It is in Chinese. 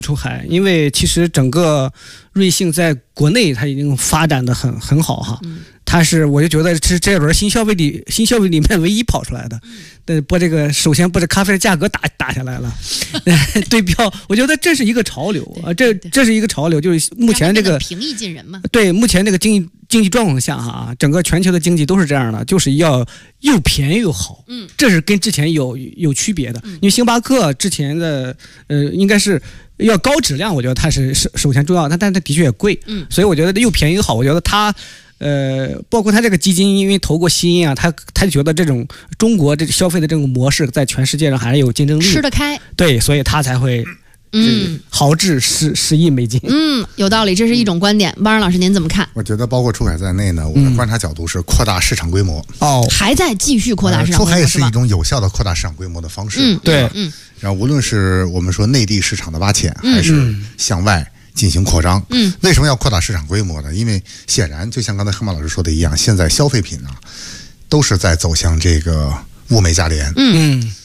出海，因为其实整个瑞幸在国内它已经发展的很好哈。它是我就觉得是这轮新消费里面唯一跑出来的。首先把这咖啡的价格打下来了，对标，我觉得这是一个潮流啊，这是一个潮流，就是目前这个平易近人嘛。 对，目前这个经济状况下哈，整个全球的经济都是这样的，就是要又便宜又好。这是跟之前有区别的。因为星巴克之前的应该是要高质量，我觉得它是首先重要的，但它的确也贵。所以我觉得又便宜又好，我觉得它。包括他这个基金，因为投过西音啊，他觉得这种中国这个消费的这种模式在全世界上还是有竞争力， 吃得开， 对，所以他才会豪掷10亿美金。 有道理，这是一种观点。汪老师您怎么看？ 我觉得包括出海在内呢，我的观察角度是扩大市场规模。 还在继续扩大市场规模。 出海也是一种有效的扩大市场规模的方式。 对， 然后无论是我们说内地市场的挖潜，还是向外进行扩张。为什么要扩大市场规模呢？因为显然就像刚才黑马老师说的一样，现在消费品啊都是在走向这个物美价廉。